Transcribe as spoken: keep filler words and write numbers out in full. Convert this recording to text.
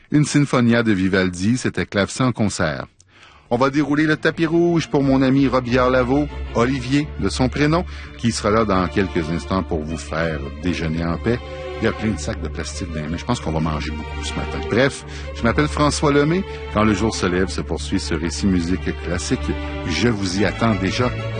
une sinfonia de Vivaldi, c'était clavecin en concert. On va dérouler le tapis rouge pour mon ami Robillard Lavaux, Olivier de son prénom, qui sera là dans quelques instants pour vous faire déjeuner en paix. Il y a plein de sacs de plastique dans les mains. Je pense qu'on va manger beaucoup ce matin. Bref, je m'appelle François Lemay. Quand le jour se lève, se poursuit ce récit musique classique. Je vous y attends déjà.